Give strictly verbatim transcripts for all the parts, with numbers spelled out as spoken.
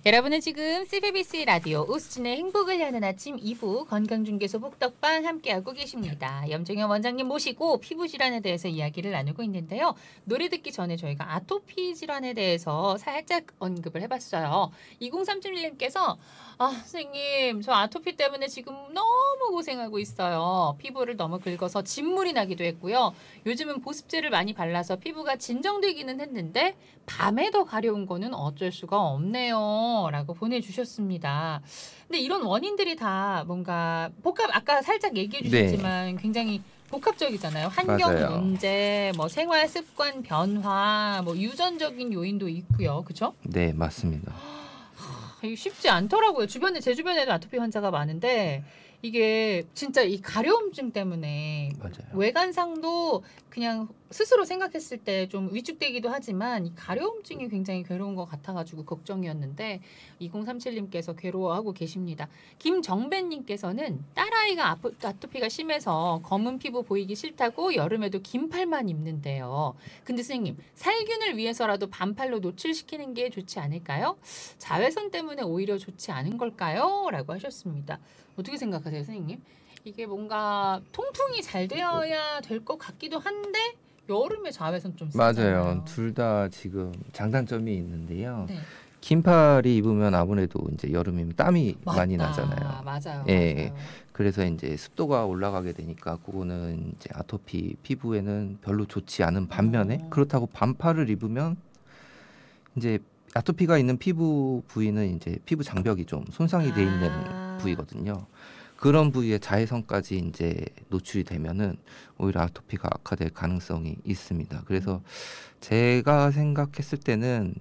여러분은 지금 씨비비씨 라디오 오수진의 행복을 여는 아침 이 부 건강중개소 복덕방 함께하고 계십니다. 염정현 원장님 모시고 피부 질환에 대해서 이야기를 나누고 있는데요. 노래 듣기 전에 저희가 아토피 질환에 대해서 살짝 언급을 해봤어요. 이공삼칠 님께서 아 선생님 저 아토피 때문에 지금 너무 고생하고 있어요. 피부를 너무 긁어서 진물이 나기도 했고요. 요즘은 보습제를 많이 발라서 피부가 진정되기는 했는데 밤에 더 가려운 거는 어쩔 수가 없네요. 라고 보내주셨습니다. 근데 이런 원인들이 다 뭔가 복합, 아까 살짝 얘기해 주셨지만 네. 굉장히 복합적이잖아요. 환경 맞아요. 문제, 뭐 생활 습관 변화, 뭐 유전적인 요인도 있고요. 그렇죠? 네, 맞습니다. 이게 쉽지 않더라고요. 주변에 제 주변에도 아토피 환자가 많은데 이게 진짜 이 가려움증 때문에 맞아요. 외관상도 그냥 스스로 생각했을 때 좀 위축되기도 하지만 이 가려움증이 굉장히 괴로운 것 같아가지고 걱정이었는데 이공삼칠 님께서 괴로워하고 계십니다. 김정배님께서는 딸아이가 아토, 아토피가 심해서 검은 피부 보이기 싫다고 여름에도 긴팔만 입는데요. 근데 선생님 살균을 위해서라도 반팔로 노출시키는 게 좋지 않을까요? 자외선 때문에 오히려 좋지 않은 걸까요? 라고 하셨습니다. 어떻게 생각하세요, 선생님? 이게 뭔가 통풍이 잘 되어야 될 것 같기도 한데 여름에 자외선 좀 세잖아요. 맞아요. 둘 다 지금 장단점이 있는데요. 네. 긴팔이 입으면 아무래도 이제 여름이면 땀이 맞다. 많이 나잖아요. 맞아요. 예. 맞아요. 그래서 이제 습도가 올라가게 되니까 그거는 이제 아토피 피부에는 별로 좋지 않은 반면에 어. 그렇다고 반팔을 입으면 이제 아토피가 있는 피부 부위는 이제 피부 장벽이 좀 손상이 돼 있는 아. 부위거든요. 그런 부위에 자외선까지 이제 노출이 되면은 오히려 아토피가 악화될 가능성이 있습니다. 그래서 음. 제가 생각했을 때는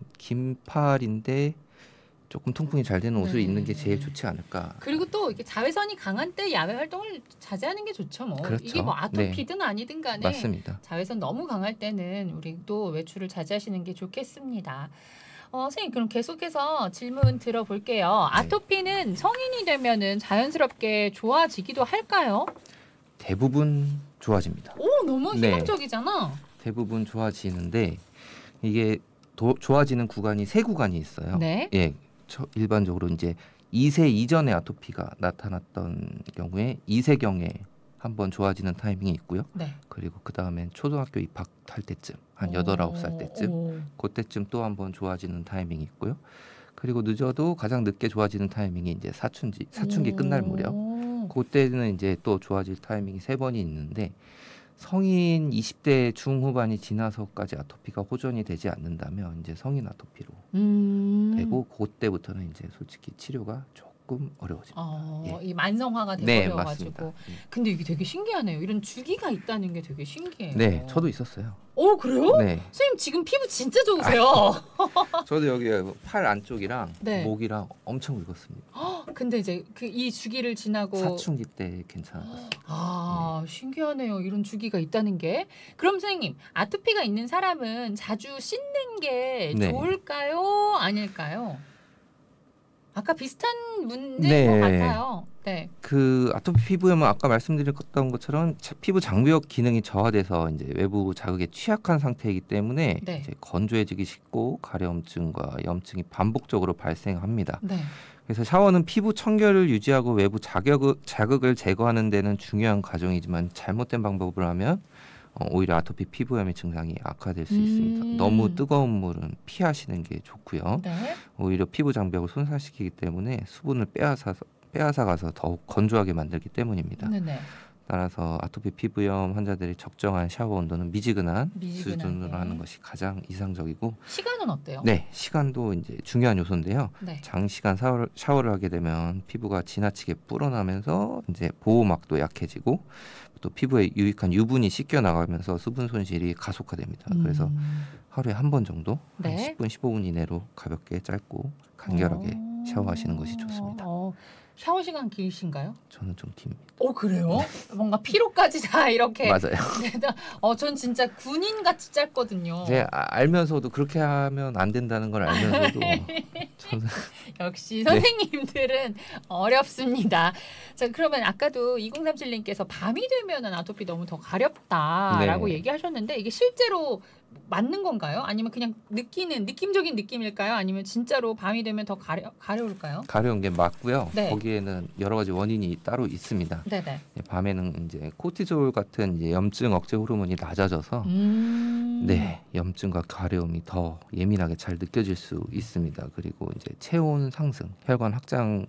긴팔인데 조금 통풍이 잘 되는 옷을 네. 입는 게 제일 좋지 않을까. 그리고 또 이게 자외선이 강한 때 야외 활동을 자제하는 게 좋죠. 뭐 그렇죠. 이게 뭐 아토피든 네. 아니든 간에 맞습니다. 자외선 너무 강할 때는 우리 또 외출을 자제하시는 게 좋겠습니다. 어, 선생님 그럼 계속해서 질문 들어볼게요. 아토피는 성인이 되면은 자연스럽게 좋아지기도 할까요? 대부분 좋아집니다. 오, 너무 네. 희망적이잖아. 대부분 좋아지는데 이게 도, 좋아지는 구간이 세 구간이 있어요. 네. 예, 저, 일반적으로 이제 이 세 이전에 아토피가 나타났던 경우에 이 세경에 한번 좋아지는 타이밍이 있고요. 네. 그리고 그 다음엔 초등학교 입학할 때쯤 한 오, 여덟 아홉 살 때쯤 오. 그때쯤 또 한번 좋아지는 타이밍이 있고요. 그리고 늦어도 가장 늦게 좋아지는 타이밍이 이제 사춘기 사춘기 오. 끝날 무렵. 그때는 이제 또 좋아질 타이밍이 세 번이 있는데 성인 이십 대 중후반이 지나서까지 아토피가 호전이 되지 않는다면 이제 성인 아토피로 음. 되고 그때부터는 이제 솔직히 치료가 조금 어려워집니다. 어, 예. 이 만성화가 네, 돼버려가지고. 맞습니다. 예. 근데 이게 되게 신기하네요. 이런 주기가 있다는 게 되게 신기해요. 네, 저도 있었어요. 오, 그래요? 네, 선생님 지금 피부 진짜 좋으세요. 저도 여기 팔 안쪽이랑 네. 목이랑 엄청 긁었습니다. 근데 이제 그 이 주기를 지나고 사춘기 때 괜찮았어요. 아, 신기하네요. 이런 주기가 있다는 게. 그럼 선생님, 아토피가 있는 사람은 자주 씻는 게 네. 좋을까요? 아닐까요? 아까 비슷한 문제인 네. 것 같아요. 네. 그 아토피 피부염은 아까 말씀드렸던 것처럼 자- 피부 장벽 기능이 저하돼서 이제 외부 자극에 취약한 상태이기 때문에 네. 이제 건조해지기 쉽고 가려움증과 염증이 반복적으로 발생합니다. 네. 그래서 샤워는 피부 청결을 유지하고 외부 자극을, 자극을 제거하는 데는 중요한 과정이지만 잘못된 방법을 하면 어, 오히려 아토피 피부염의 증상이 악화될 수 음. 있습니다. 너무 뜨거운 물은 피하시는 게 좋고요. 네. 오히려 피부 장벽을 손상시키기 때문에 수분을 빼앗아서 빼앗아가서 더욱 건조하게 만들기 때문입니다. 네네. 따라서 아토피 피부염 환자들이 적정한 샤워 온도는 미지근한 미지근하게. 수준으로 하는 것이 가장 이상적이고, 시간은 어때요? 네, 시간도 이제 중요한 요소인데요. 네. 장시간 샤워를, 샤워를 하게 되면 피부가 지나치게 불어나면서 이제 보호막도 약해지고 또 피부에 유익한 유분이 씻겨 나가면서 수분 손실이 가속화됩니다. 그래서 음. 하루에 한 번 정도 한 네. 십 분 십오 분 이내로 가볍게 짧고 간결하게 어. 샤워하시는 것이 좋습니다. 어. 샤워 시간 길으신가요? 저는 좀 깁니다. 어, 그래요? 뭔가 피로까지 다 이렇게. 맞아요. 어, 전 진짜 군인 같이 짧거든요. 제가 아- 알면서도 그렇게 하면 안 된다는 걸 알면서도 저는 역시 선생님들은 어렵습니다. 자, 그러면 아까도 이공삼칠 님께서 밤이 되면 아토피 너무 더 가렵다라고 네. 얘기하셨는데 이게 실제로 맞는 건가요? 아니면 그냥 느끼는 느낌적인 느낌일까요? 아니면 진짜로 밤이 되면 더 가려 가려울까요? 가려운 게 맞고요. 네. 거기에는 여러 가지 원인이 따로 있습니다. 네네. 예, 밤에는 이제 코티졸 같은 이제 염증 억제 호르몬이 낮아져서 음. 네, 염증과 가려움이 더 예민하게 잘 느껴질 수 있습니다. 그리고 이제 체온 상승, 혈관 확장으로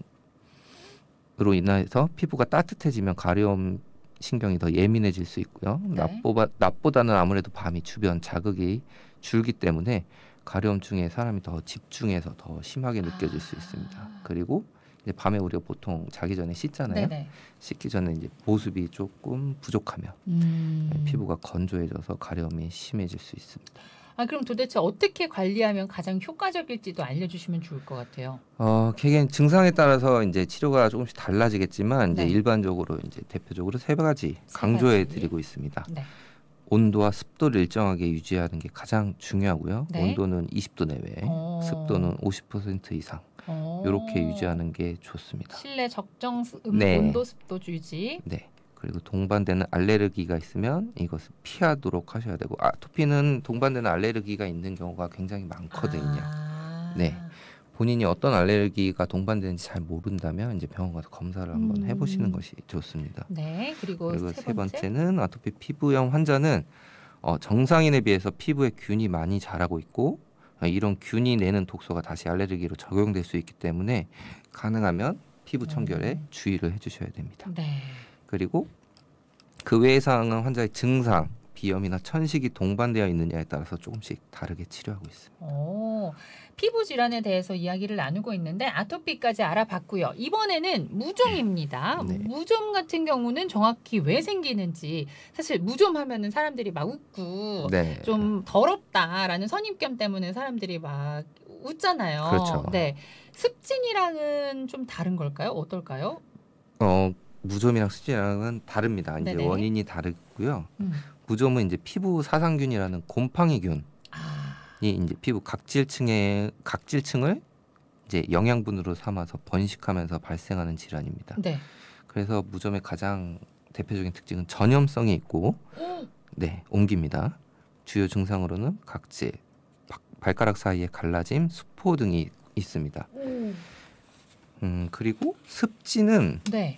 인해서 피부가 따뜻해지면 가려움 신경이 더 예민해질 수 있고요. 네. 낮보다, 낮보다는 아무래도 밤이 주변 자극이 줄기 때문에 가려움증에 사람이 더 집중해서 더 심하게 느껴질 수 있습니다. 아. 그리고 이제 밤에 우리가 보통 자기 전에 씻잖아요. 네네. 씻기 전에 이제 보습이 조금 부족하면 음. 피부가 건조해져서 가려움이 심해질 수 있습니다. 아 그럼 도대체 어떻게 관리하면 가장 효과적일지도 알려주시면 좋을 것 같아요. 어, 개개인 증상에 따라서 이제 치료가 조금씩 달라지겠지만 이제 네. 일반적으로 이제 대표적으로 세 가지 세 강조해 가지. 드리고 있습니다. 네. 온도와 습도를 일정하게 유지하는 게 가장 중요하고요. 네. 온도는 이십 도 내외, 어. 습도는 오십 퍼센트 이상 어. 이렇게 유지하는 게 좋습니다. 실내 적정 스- 음, 네. 온도 습도 유지. 네. 그리고 동반되는 알레르기가 있으면 이것을 피하도록 하셔야 되고 아토피는 동반되는 알레르기가 있는 경우가 굉장히 많거든요. 아. 네. 본인이 어떤 알레르기가 동반되는지 잘 모른다면 이제 병원 가서 검사를 한번 음. 해보시는 것이 좋습니다. 네. 그리고, 그리고 세 세 번째. 번째는 아토피 피부염 환자는 어, 정상인에 비해서 피부에 균이 많이 자라고 있고 어, 이런 균이 내는 독소가 다시 알레르기로 적용될 수 있기 때문에 가능하면 피부 청결에 음. 주의를 해주셔야 됩니다. 네. 그리고 그 외의 사항은 환자의 증상, 비염이나 천식이 동반되어 있느냐에 따라서 조금씩 다르게 치료하고 있습니다. 오, 피부 질환에 대해서 이야기를 나누고 있는데 아토피까지 알아봤고요. 이번에는 무좀입니다. 네. 무좀 같은 경우는 정확히 왜 생기는지 사실 무좀 하면은 사람들이 막 웃고 네. 좀 더럽다라는 선입견 때문에 사람들이 막 웃잖아요. 그렇죠. 네. 습진이랑은 좀 다른 걸까요? 어떨까요? 어, 무좀이랑 수지랑은 다릅니다. 이제 네네. 원인이 다르고요. 음. 무좀은 이제 피부 사상균이라는 곰팡이균이 아. 이제 피부 각질층의 각질층을 이제 영양분으로 삼아서 번식하면서 발생하는 질환입니다. 네. 그래서 무좀의 가장 대표적인 특징은 전염성이 있고 네, 옮깁니다. 주요 증상으로는 각질, 바- 발가락 사이에 갈라짐, 수포 등이 있습니다. 오. 음, 그리고 습진은 네.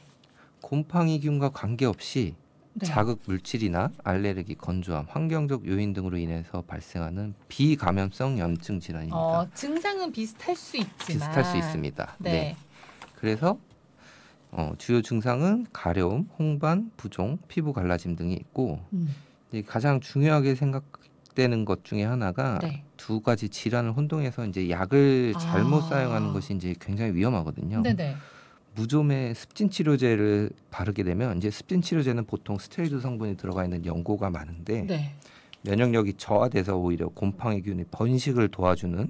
곰팡이균과 관계없이 네. 자극 물질이나 알레르기, 건조함, 환경적 요인 등으로 인해서 발생하는 비감염성 염증 질환입니다. 어, 증상은 비슷할 수 있지만 비슷할 수 있습니다. 네. 네. 그래서 어, 주요 증상은 가려움, 홍반, 부종, 피부 갈라짐 등이 있고 음. 이제 가장 중요하게 생각되는 것 중에 하나가 네. 두 가지 질환을 혼동해서 이제 약을 잘못 아. 사용하는 것이 이제 굉장히 위험하거든요. 네네. 무좀의 습진 치료제를 바르게 되면 이제 습진 치료제는 보통 스테로이드 성분이 들어가 있는 연고가 많은데 네. 면역력이 저하돼서 오히려 곰팡이균의 번식을 도와주는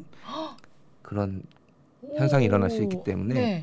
그런 현상이 일어날 수 있기 때문에 네.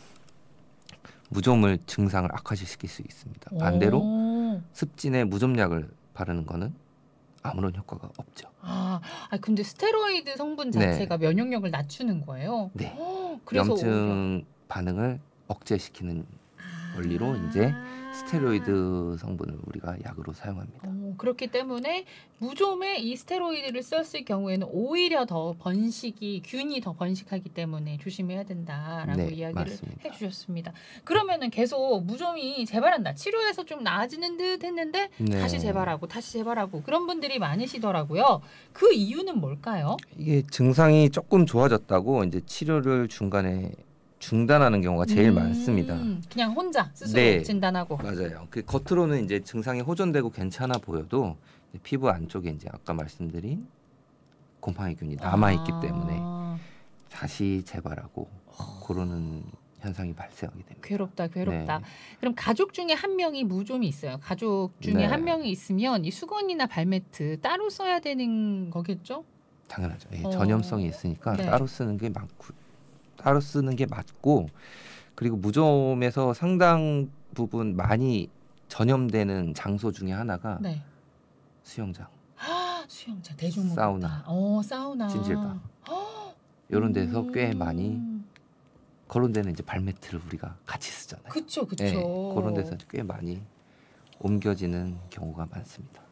무좀을 증상을 악화시킬 수 있습니다. 반대로 오. 습진에 무좀약을 바르는 거는 아무런 효과가 없죠. 아, 아 근데 스테로이드 성분 네. 자체가 면역력을 낮추는 거예요. 네. 어, 그래서 오히려- 염증 반응을 억제시키는 아. 원리로 이제 스테로이드 성분을 우리가 약으로 사용합니다. 어, 그렇기 때문에 무좀에 이 스테로이드를 썼을 경우에는 오히려 더 번식이 균이 더 번식하기 때문에 조심해야 된다라고 네, 이야기를 맞습니다. 해주셨습니다. 그러면은 계속 무좀이 재발한다. 치료해서 좀 나아지는 듯 했는데 네. 다시 재발하고 다시 재발하고 그런 분들이 많으시더라고요. 그 이유는 뭘까요? 이게 증상이 조금 좋아졌다고 이제 치료를 중간에 중단하는 경우가 제일 음, 많습니다. 그냥 혼자 스스로 네. 진단하고. 맞아요. 그 겉으로는 이제 증상이 호전되고 괜찮아 보여도 이제 피부 안쪽에 이제 아까 말씀드린 곰팡이균이 남아 있기 아, 때문에 다시 재발하고 그러는 현상이 발생하게 됩니다. 괴롭다, 괴롭다. 네. 그럼 가족 중에 한 명이 무좀이 있어요. 가족 중에 네. 한 명이 있으면 이 수건이나 발매트 따로 써야 되는 거겠죠? 당연하죠. 예, 어. 전염성이 있으니까 네. 따로 쓰는 게 많고 따로 쓰는 게 맞고 그리고 무좀에서 상당 부분 많이 전염되는 장소 중에 하나가 네. 수영장, 아, 수영장 대중목 사우나, 어, 사우나. 찜질방 이런 데서 꽤 음. 많이 그런 데는 이제 발매트를 우리가 같이 쓰잖아요. 그쵸, 그쵸. 예, 그런 데서 꽤 많이 옮겨지는 경우가 많습니다.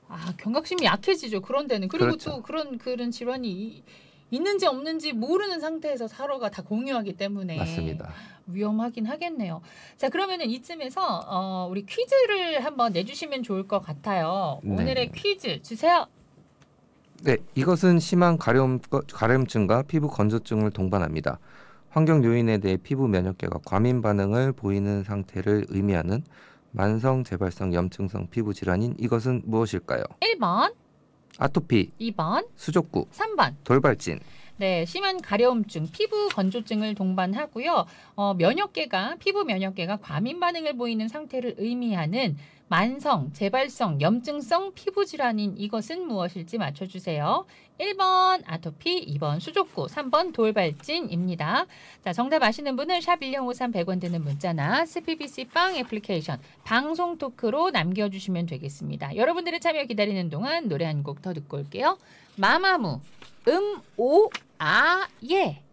아, 경각심이 약해지죠. 그런 데는. 그리고 그렇죠. 또 그런 그런 질환이 이- 있는지 없는지 모르는 상태에서 서로가 다 공유하기 때문에 맞습니다. 위험하긴 하겠네요. 자, 그러면은 이쯤에서 어, 우리 퀴즈를 한번 내주시면 좋을 것 같아요. 네. 오늘의 퀴즈 주세요. 네, 이것은 심한 가려움, 가려움증과 피부 건조증을 동반합니다. 환경 요인에 대해 피부 면역계가 과민 반응을 보이는 상태를 의미하는 만성 재발성 염증성 피부 질환인 이것은 무엇일까요? 일 번, 아토피, 이 번, 수족구, 삼 번. 돌발진. 네, 심한 가려움증, 피부 건조증을 동반하고요. 어, 면역계가 피부 면역계가 과민 반응을 보이는 상태를 의미하는 만성, 재발성, 염증성 피부 질환인 이것은 무엇일지 맞춰주세요. 일 번 아토피, 이 번 수족구, 삼 번 돌발진입니다. 자, 정답 아시는 분은 샵 일공오삼 백 원 드는 문자나 에스피비씨 빵 애플리케이션 방송 토크로 남겨주시면 되겠습니다. 여러분들의 참여 기다리는 동안 노래 한 곡 더 듣고 올게요. 마마무, 음, 오, 아, 예.